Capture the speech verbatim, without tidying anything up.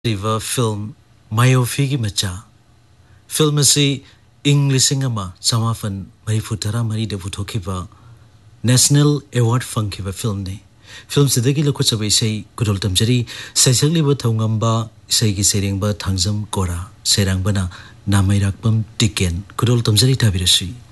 River film Mayofi ki macha film asi English singama samafan marifutara mari de puthokiba National Award fangkiba film ne film sidagi lokho chabai sei kudol tamjari saisagli ba thongamba sei gi serengba thangjam kora serangbana namairakpam tiken kudol tamjari tabirasi